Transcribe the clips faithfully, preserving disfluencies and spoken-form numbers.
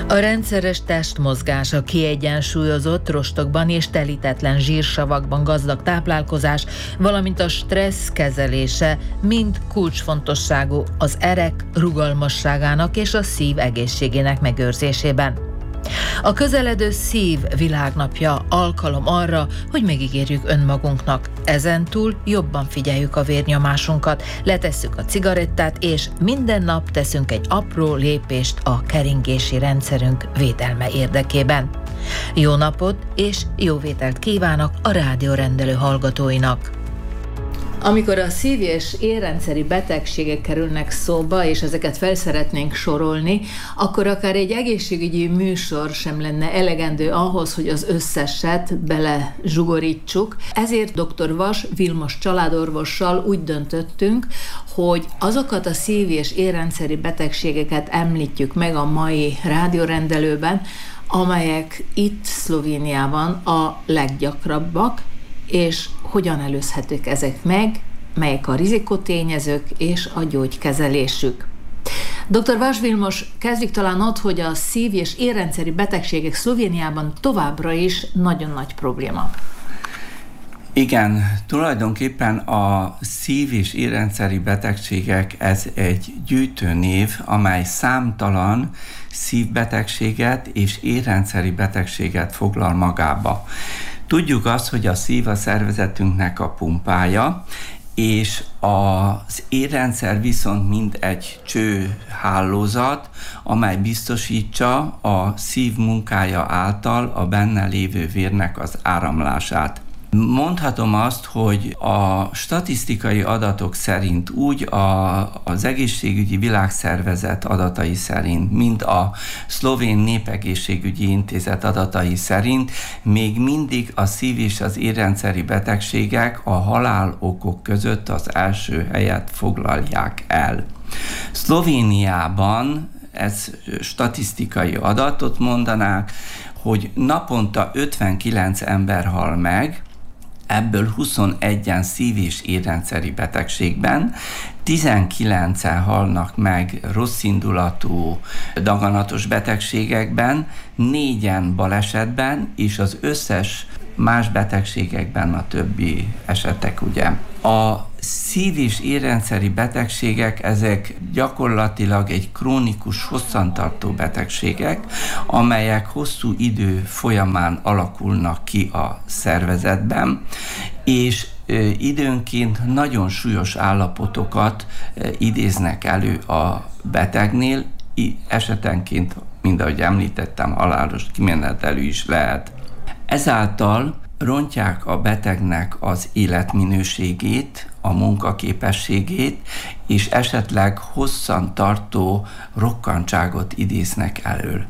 A rendszeres testmozgás, a kiegyensúlyozott, rostokban és telítetlen zsírsavakban gazdag táplálkozás, valamint a stressz kezelése mind kulcsfontosságú az erek rugalmasságának és a szív egészségének megőrzésében. A közeledő Szív világnapja alkalom arra, hogy megígérjük önmagunknak. Ezentúl jobban figyeljük a vérnyomásunkat, letesszük a cigarettát, és minden nap teszünk egy apró lépést a keringési rendszerünk védelme érdekében. Jó napot és jó vételt kívánok a rádiórendelő hallgatóinak! Amikor a szív- és érrendszeri betegségek kerülnek szóba, és ezeket fel szeretnénk sorolni, akkor akár egy egészségügyi műsor sem lenne elegendő ahhoz, hogy az összeset bele zsugorítsuk. Ezért dr. Vas Vilmos családorvossal úgy döntöttünk, hogy azokat a szív- és érrendszeri betegségeket említjük meg a mai rádiórendelőben, amelyek itt Szlovéniában a leggyakrabbak, és hogyan előzhetők ezek meg, melyek a rizikótényezők és a gyógykezelésük. doktor Vas Vilmos, kezdjük talán ott, hogy a szív- és érrendszeri betegségek Szlovéniában továbbra is nagyon nagy probléma. Igen, tulajdonképpen a szív- és érrendszeri betegségek ez egy gyűjtőnév, amely számtalan szívbetegséget és érrendszeri betegséget foglal magába. Tudjuk azt, hogy a szív a szervezetünknek a pumpája, és az érrendszer viszont mind egy csőhálózat, amely biztosítsa a szív munkája által a benne lévő vérnek az áramlását. Mondhatom azt, hogy a statisztikai adatok szerint úgy a, az Egészségügyi Világszervezet adatai szerint, mint a Szlovén Népegészségügyi Intézet adatai szerint még mindig a szív- és az érrendszeri betegségek a halálokok között az első helyet foglalják el. Szlovéniában, ez statisztikai adatot mondanák, hogy naponta ötvenkilenc ember hal meg, ebből huszonegyen szív- és érrendszeri betegségben, tizenkilencen halnak meg rosszindulatú daganatos betegségekben, négyen balesetben, és az összes más betegségekben a többi esetek, ugye. A szív- és érrendszeri betegségek, ezek gyakorlatilag egy krónikus, hosszantartó betegségek, amelyek hosszú idő folyamán alakulnak ki a szervezetben, és időnként nagyon súlyos állapotokat idéznek elő a betegnél, esetenként, mint ahogy említettem, halálos kimenetelű is lehet. Ezáltal rontják a betegnek az életminőségét, a munkaképességét, és esetleg hosszan tartó rokkantságot idéznek elő.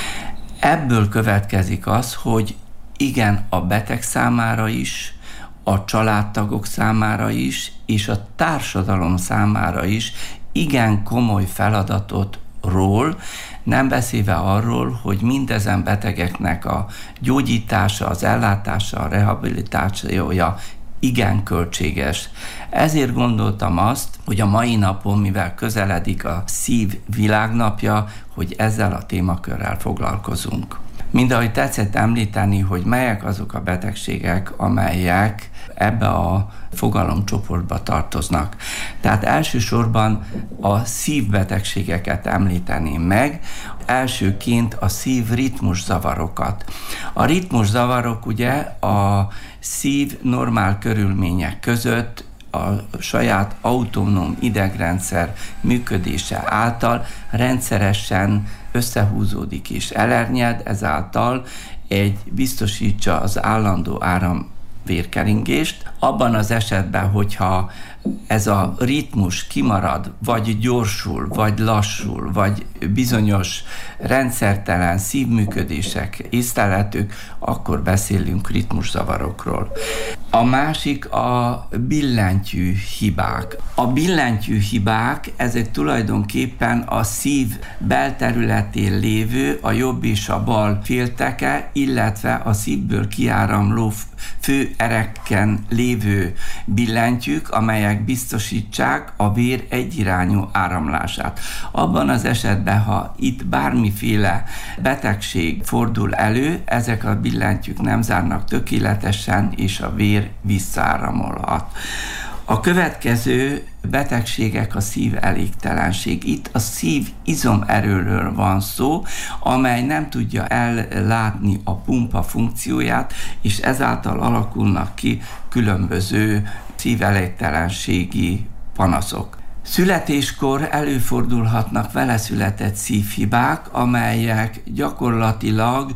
Ebből következik az, hogy igen, a beteg számára is, a családtagok számára is, és a társadalom számára is igen komoly feladatot ról, nem beszélve arról, hogy mindezen betegeknek a gyógyítása, az ellátása, a rehabilitációja igen költséges. Ezért gondoltam azt, hogy a mai napon, mivel közeledik a Szív világnapja, hogy ezzel a témakörrel foglalkozunk. Mind ahogy tetszett említeni, hogy melyek azok a betegségek, amelyek ebbe a fogalomcsoportba tartoznak. Tehát elsősorban a szívbetegségeket említeném meg, elsőként a szívritmuszavarokat. A ritmuszavarok ugye a szív normál körülmények között a saját autonóm idegrendszer működése által rendszeresen összehúzódik és elernyed, ezáltal egy biztosítsa az állandó áramvérkeringést. Abban az esetben, hogyha ez a ritmus kimarad, vagy gyorsul, vagy lassul, vagy bizonyos rendszertelen szívműködések észlelhetők, akkor beszélünk ritmuszavarokról. A másik a billentyű hibák. A billentyű hibák, ezek tulajdonképpen a szív belterületén lévő, a jobb és a bal félteke, illetve a szívből kiáramló fő erekken lévő billentyűk, amelyek biztosítsák a vér egyirányú áramlását. Abban az esetben, ha itt bármiféle betegség fordul elő, ezek a billentyűk nem zárnak tökéletesen, és a vér visszaáramolhat. A következő betegségek a szívelégtelenség. Itt a szív izomerőről van szó, amely nem tudja ellátni a pumpa funkcióját, és ezáltal alakulnak ki különböző szívelégtelenségi panaszok. Születéskor előfordulhatnak vele született szívhibák, amelyek gyakorlatilag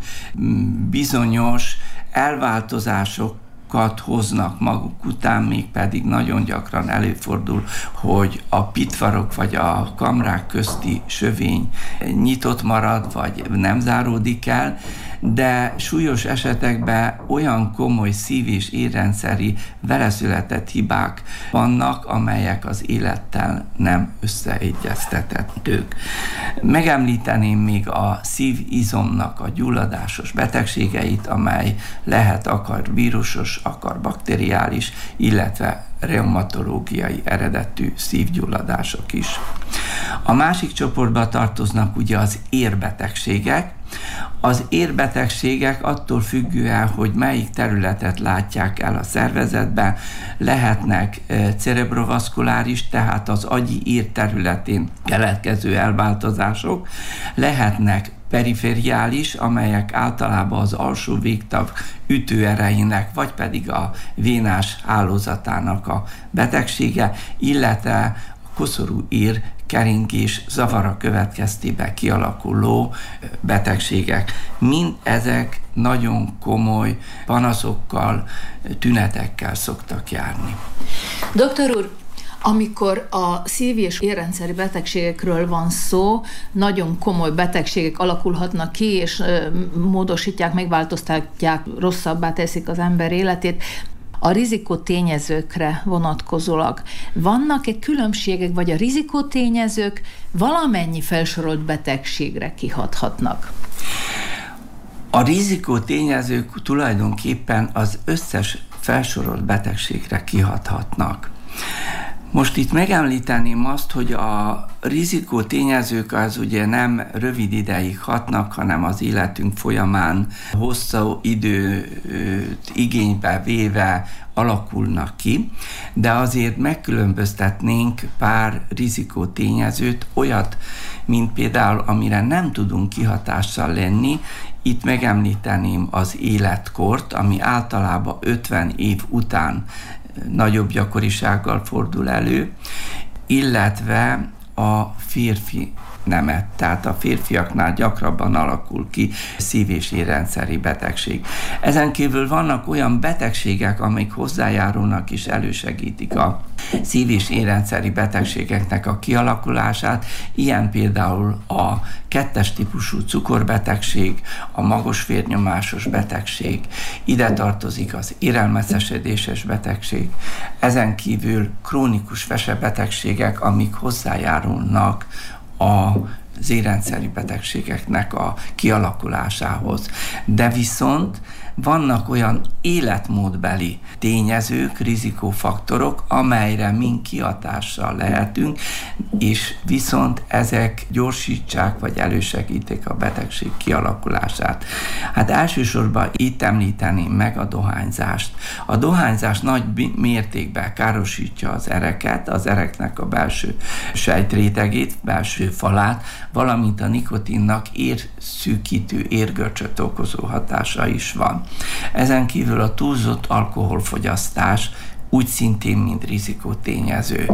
bizonyos elváltozások hoznak maguk után, még pedig nagyon gyakran előfordul, hogy a pitvarok vagy a kamrák közti sövény nyitott marad, vagy nem záródik el, de súlyos esetekben olyan komoly szív- és érrendszeri veleszületett hibák vannak, amelyek az élettel nem összeegyeztethetők. Megemlíteném még a szívizomnak a gyulladásos betegségeit, amely lehet akar vírusos, akar bakteriális, illetve reumatológiai eredetű szívgyulladások is. A másik csoportba tartoznak ugye az érbetegségek. Az érbetegségek attól függően, hogy melyik területet látják el a szervezetben, lehetnek cerebrovaszkuláris, tehát az agyi ér területén keletkező elváltozások, lehetnek perifériális, amelyek általában az alsó végtav ütőerejének, vagy pedig a vénás hálózatának a betegsége, illetve a koszorú ér keringés zavara következtében kialakuló betegségek. Mind ezek nagyon komoly panaszokkal, tünetekkel szoktak járni. Doktor úr, amikor a szív- és érrendszeri betegségekről van szó, nagyon komoly betegségek alakulhatnak ki, és módosítják, megváltoztatják, rosszabbá teszik az ember életét. A rizikótényezőkre vonatkozólag vannak-e különbségek, vagy a rizikótényezők valamennyi felsorolt betegségre kihathatnak? A rizikótényezők tulajdonképpen az összes felsorolt betegségre kihathatnak. Most itt megemlíteném azt, hogy a rizikótényezők az ugye nem rövid ideig hatnak, hanem az életünk folyamán hosszú időt igénybe véve alakulnak ki, de azért megkülönböztetnénk pár rizikótényezőt, olyat, mint például, amire nem tudunk kihatással lenni. Itt megemlíteném az életkort, ami általában ötven év után nagyobb gyakorisággal fordul elő, illetve a férfi nemet, tehát a férfiaknál gyakrabban alakul ki szív- és érrendszeri betegség. Ezen kívül vannak olyan betegségek, amik hozzájárulnak és elősegítik a szív- és érrendszeri betegségeknek a kialakulását, ilyen például a kettes típusú cukorbetegség, a magas vérnyomásos betegség, ide tartozik az érelmeszesedéses betegség, ezen kívül krónikus vesebetegségek, amik hozzájárulnak az érrendszeri betegségeknek a kialakulásához. De viszont vannak olyan életmódbeli tényezők, rizikófaktorok, amelyre mind kihatással lehetünk, és viszont ezek gyorsítsák vagy elősegítik a betegség kialakulását. Hát elsősorban itt említeném meg a dohányzást. A dohányzás nagy mértékben károsítja az ereket, az ereknek a belső sejtrétegét, belső falát, valamint a nikotinnak érszűkítő, érgörcsöt okozó hatása is van. Ezen kívül a túlzott alkoholfogyasztás úgy szintén, mint rizikótényező.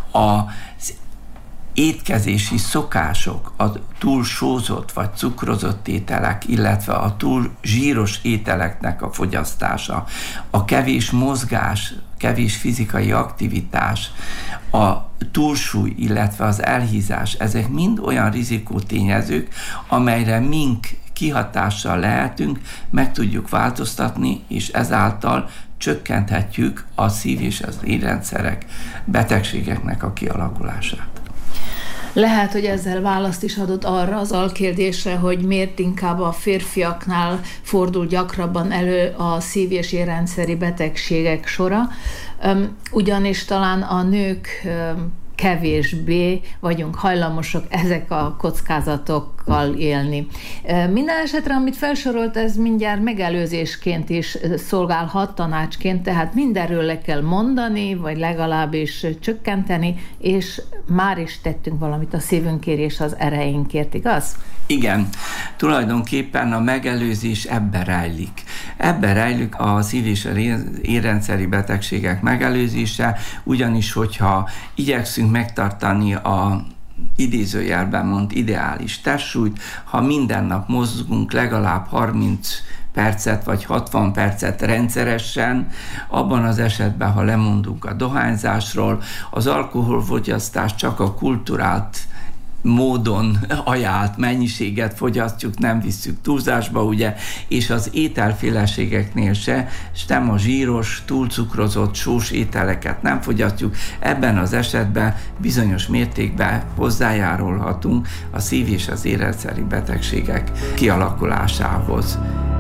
Az étkezési szokások, a túl sózott vagy cukrozott ételek, illetve a túl zsíros ételeknek a fogyasztása, a kevés mozgás, kevés fizikai aktivitás, a túlsúly, illetve az elhízás, ezek mind olyan rizikótényezők, amelyre mink kihatással lehetünk, meg tudjuk változtatni, és ezáltal csökkenthetjük a szív- és az érrendszerek betegségeknek a kialakulását. Lehet, hogy ezzel választ is adott arra az alkérdésre, hogy miért inkább a férfiaknál fordul gyakrabban elő a szív- és érrendszeri betegségek sora, ugyanis talán a nők kevésbé vagyunk hajlamosak ezek a kockázatokkal élni. Minden esetre, amit felsorolt, ez mindjárt megelőzésként is szolgálhat, tanácsként, tehát mindenről le kell mondani, vagy legalábbis csökkenteni, és már is tettünk valamit a szívünkért és az erejünkért, igaz? Igen, tulajdonképpen a megelőzés ebben rejlik. Ebben rejlik a szív- és érrendszeri betegségek megelőzése, ugyanis hogyha igyekszünk megtartani a idézőjelben mond ideális testsúlyt, ha minden nap mozgunk legalább harminc percet vagy hatvan percet rendszeresen, abban az esetben, ha lemondunk a dohányzásról, az alkoholfogyasztás csak a kulturált módon ajánlt mennyiséget fogyasztjuk, nem visszük túlzásba, ugye, és az ételféleségeknél se, sem a zsíros, túlcukrozott, sós ételeket nem fogyasztjuk. Ebben az esetben bizonyos mértékben hozzájárulhatunk a szív- és az érrendszeri betegségek kialakulásához.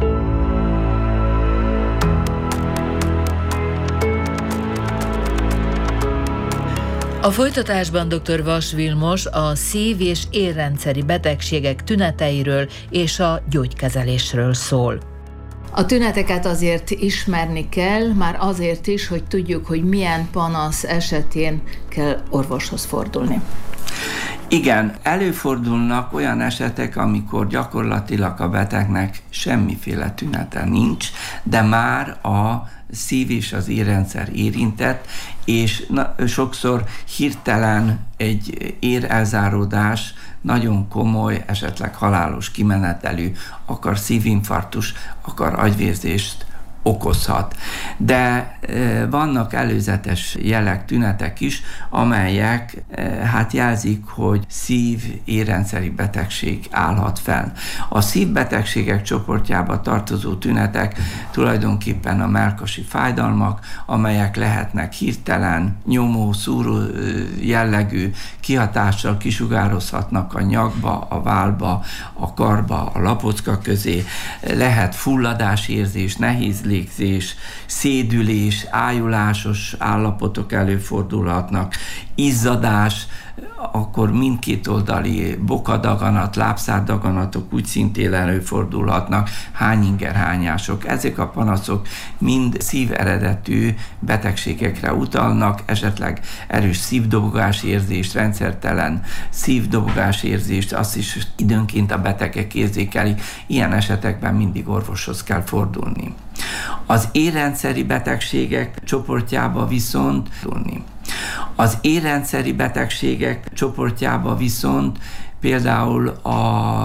A folytatásban dr. Vas Vilmos a szív- és érrendszeri betegségek tüneteiről és a gyógykezelésről szól. A tüneteket azért ismerni kell, már azért is, hogy tudjuk, hogy milyen panasz esetén kell orvoshoz fordulni. Igen, előfordulnak olyan esetek, amikor gyakorlatilag a betegnek semmiféle tünete nincs, de már a szív- és az érrendszer érintett, és na, sokszor hirtelen egy érelzáródás nagyon komoly, esetleg halálos kimenetelű, akar szívinfarktus, akar agyvérzést okozhat. De e, vannak előzetes jelek, tünetek is, amelyek e, hát jelzik, hogy szív-érrendszeri betegség állhat fenn. A szívbetegségek csoportjába tartozó tünetek tulajdonképpen a mellkasi fájdalmak, amelyek lehetnek hirtelen, nyomó, szúró jellegű kihatással kisugározhatnak a nyakba, a vállba, a karba, a lapocka közé. Lehet fulladásérzés, nehéz légzés, szédülés, ájulásos állapotok előfordulhatnak, izzadás, akkor mindkét oldali bokadaganat, lábszárdaganatok úgy szintén előfordulhatnak, hányingerhányások. Ezek a panaszok mind szíveredetű betegségekre utalnak, esetleg erős szívdobogás érzést, rendszertelen szívdobogás érzést, azt is időnként a betegek érzékelik. Ilyen esetekben mindig orvoshoz kell fordulni. Az érrendszeri betegségek csoportjába viszont Az érrendszeri betegségek csoportjába viszont például a